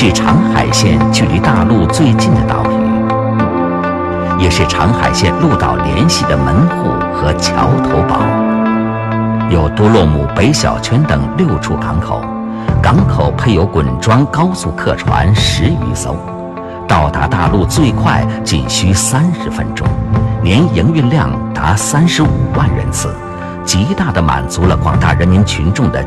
是长海县距离大陆最近的岛屿，也是长海县陆岛联系的门户和桥头堡。有多洛姆、北小圈等6处港口，港口配有滚装高速客船10余艘，到达大陆最快仅需30分钟，年营运量达35万人次，极大地满足了广大人民群众的